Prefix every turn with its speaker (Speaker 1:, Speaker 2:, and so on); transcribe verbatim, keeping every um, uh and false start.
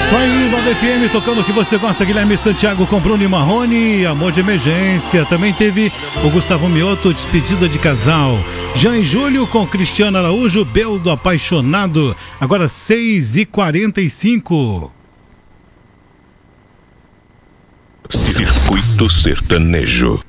Speaker 1: Isso aí, Nova F M, tocando o que você gosta. Guilherme Santiago com Bruno e Marrone, Amor de Emergência. Também teve o Gustavo Mioto, Despedida de Casal. Jean e Júlio com Cristiano Araújo, Beldo Apaixonado. Agora seis e quarenta e cinco.
Speaker 2: Circuito Sertanejo.